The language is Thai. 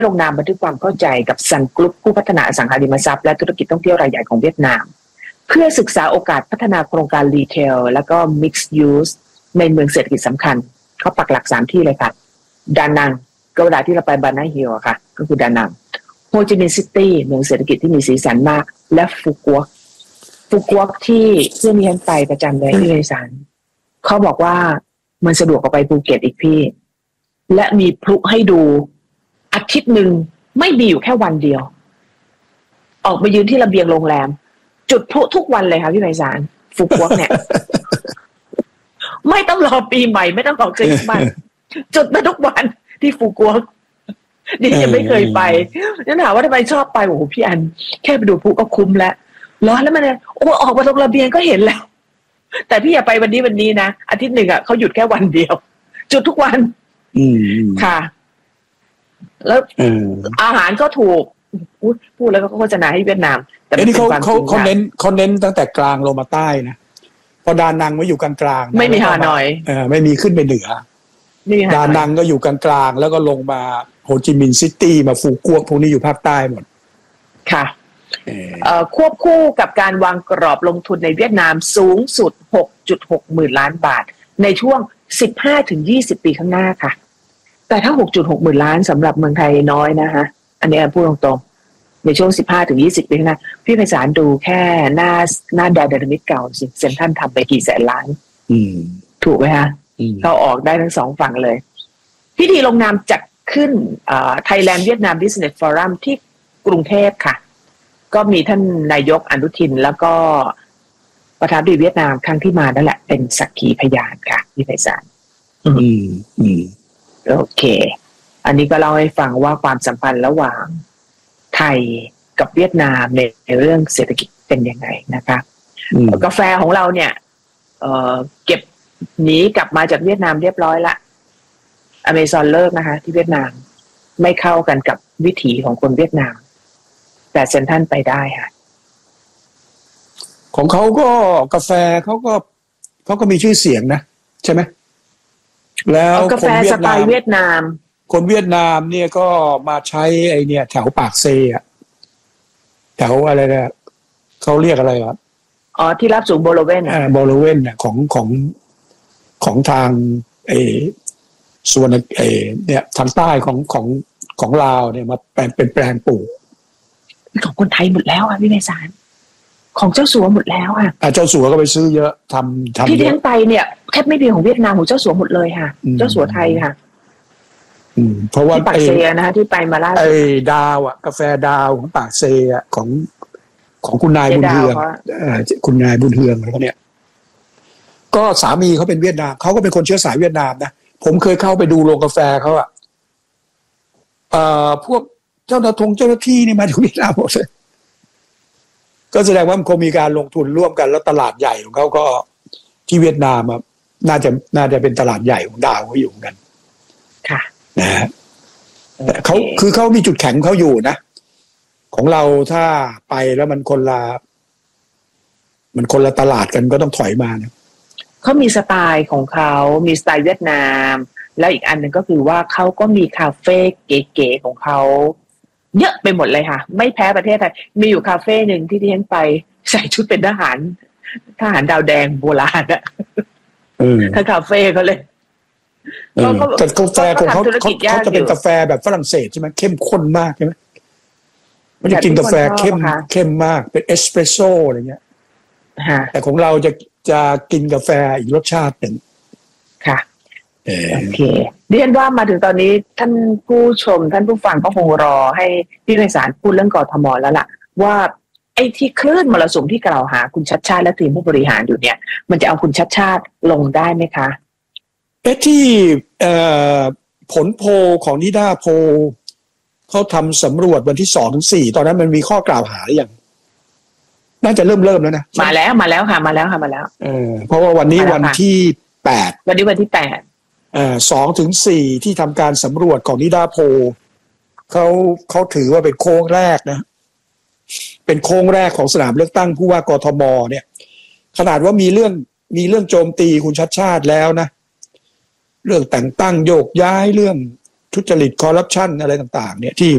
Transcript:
ลงนามบันทึกความเข้าใจกับซันกรุ๊ปผู้พัฒนาอสังหาริมทรัพย์และธุรกิจท่องเที่ยวรายใหญ่ของเวียดนามเพื่อศึกษาโอกาสพัฒนาโครงการรีเทลและก็ Mixed Use ในเมืองเศรษฐกิจสำคัญเขาปักหลัก3ที่เลยค่ะดานังก็เวลาที่เราไปบานาฮิลค่ะก็คือดานังโฮจิมินห์ซิตี้เมืองเศรษฐกิจที่มีสีสันมากและฟุกัวที่เพื่อนมีฉันไปประจำเลยที่เลยสารเขาบอกว่ามันสะดวกกว่าไปภูเก็ตอีกพี่และมีพลุให้ดูอาทิตย์หนึ่งไม่มีอยู่แค่วันเดียวออกมายืนที่ระเบียงโรงแรมจุดพลุทุกวันเลยค่ะพี่ไพศาลฟุกัวเนี่ย ไม่ต้องรอปีใหม่ไม่ต้องรอคริสต์มาสจุดมาทุกวันที่ฟุกัวดิฉันไม่เคยไปนั่นถามว่าทำไมชอบไปโอ้โหพี่อันแค่ไปดูพลุก็คุ้มแล้วร้อนแล้วมันโอ้ออกมาตรงระเบียงก็เห็นแล้วแต่พี่อย่าไปวันนี้นะอาทิตย์หนึ่งเขาหยุดแค่วันเดียวจุดทุกวันค่ะแล้วอาหารก็ถูกพูดแล้วก็โฆษณาให้เวียดนามแต่นี่เขาเน้นตั้งแต่กลางลงมาใต้นะพอดานังไว้อยู่กลางๆไม่มีฮานอยไม่มีขึ้นไปเหนือดานังก็อยู่กลางๆแล้วก็ลงมาโฮจิมินห์ซิตี้มาฟูกัวพวกนี้อยู่ภาคใต้หมดค่ะควบคู่กับการวางกรอบลงทุนในเวียดนามสูงสุด 6.6 หมื่นล้านบาทในช่วง 15-20 ปีข้างหน้าค่ะแต่ถ้า 6.6 หมื่นล้านสำหรับเมืองไทยน้อยนะคะอันนี้พูดตรงๆในช่วง 15-20 ปีข้างหน้าพี่ไพศาลดูแค่หน้าไดนามิกเก่าสิเซ็นทรัลทำไปกี่แสนล้านถูกไหมคะเขาออกได้ทั้งสองฝั่งเลยพิธีลงนามจัดขึ้นThailand Vietnam Business Forum ที่กรุงเทพค่ะก็มีท่านนายกอนุทินแล้วก็ประธานาธิบดีเวียดนามครั้งที่มานั่นแหละเป็นสักขีพยานค่ะพี่ไพศาลโอเคอันนี้ก็เล่าให้ฟังว่าความสัมพันธ์ระหว่างไทยกับเวียดนามในเรื่องเศรษฐกิจเป็นยังไงนะคะกาแฟของเราเนี่ยเก็บหนีกลับมาจากเวียดนามเรียบร้อยละอเมซอนเลิกนะคะที่เวียดนามไม่เข้ากันกับวิถีของคนเวียดนามแต่เซ็นทรัลไปได้ค่ะของเขาก็กาแฟเขาก็มีชื่อเสียงนะใช่ไหมแล้วกาแฟสไตล์เวียดนามคนเวียดนามเนี่ยก็มาใช้ไอเนี่ยแถวปากเซอะแถวอะไรนะเขาเรียกอะไรครับที่รับสูงโบโลเวนโบโลเวนเนี่ยของทางส่วนเนี่ยทางใต้ของลาวเนี่ยมาเป็นแปลงปลูกของคนไทยหมดแล้วอ่ะพี่ไพศาลของเจ้าสัวหมดแล้วอ่ะเจ้าสัวก็ไปซื้อเยอะทำที่เลี้ยงไปเนี่ยแทบไม่มีของเวียดนามของเจ้าสัวหมดเลยค่ะเจ้าสัวไทยค่ะเพราะว่าที่ปากเซนะคะที่ไปมาล่าสุดดาวอ่ะกาแฟดาวของปากเซอ่ะของคุณนายบุญเฮืองคุณนายบุญเฮืองอะไรเนี่ยก็สามีเขาเป็นเวียดนามเขาก็เป็นคนเชื้อสายเวียดนามนะผมเคยเข้าไปดูโรงกาแฟเขาอ่ะพวกเจ้าหน้าที่นี่มาจากเวียดนามหมดเลยก็แสดงว่ามันคงมีการลงทุนร่วมกันแล้วตลาดใหญ่ของเขาก็ที่เวียดนามน่าจะเป็นตลาดใหญ่ของดาวเขาอยู่กันค่ะนะฮะเขามีจุดแข็งเขาอยู่นะของเราถ้าไปแล้วมันคนละตลาดกันก็ต้องถอยมานะเขามีสไตล์ของเขามีสไตล์เวียดนามแล้วอีกอันหนึ่งก็คือว่าเขาก็มีคาเฟ่เก๋ๆของเขาเยอะไปหมดเลยค่ะไม่แพ้ประเทศไทยมีอยู่คาเฟ่หนึ่งที่ฉันไปใส่ชุดเป็นทหารดาวแดงโบราณอะทั้งคาเฟ่เขาเลยแต่กาแฟของเขาจะเป็นกาแฟแบบฝรั่งเศสใช่ไหมเข้มข้นมากใช่ไหมมันจะกินกาแฟเข้มมากเป็นเอสเปรสโซ่อะไรเงี้ยแต่ของเราจะกินกาแฟอีกรสชาติหนึ่งค่ะโอเคเรียนว่ามาถึงตอนนี้ท่านผู้ชมท่านผู้ฟังก็คงรอให้พี่ไพศาลพูดเรื่องกทม.แล้วล่ะว่าไอ้ที่คลื่นมรสุมที่กล่าวหาคุณชัชชาติและทีมผู้บริหารอยู่เนี่ยมันจะเอาคุณชัชชาติลงได้ไหมคะที่ผลโพลของนิด้าโพลเขาทำสำรวจวันที่ 2-4 ตอนนั้นมันมีข้อกล่าวหาหรือยังน่าจะเริ่มแล้วนะมาแล้วค่ะมาแล้วเพราะว่าวันนี้วันที่8 วันนี้วันที่ 2-4ที่ทำการสำรวจของนิด้าโพลเขาถือว่าเป็นโค้งแรกนะเป็นโค้งแรกของสนามเลือกตั้งผู้ว่ากทม.เนี่ยขนาดว่ามีเรื่องโจมตีคุณชัชชาติแล้วนะเรื่องแต่งตั้งโยกย้ายเรื่องทุจริตคอร์รัปชันอะไรต่างๆเนี่ยที่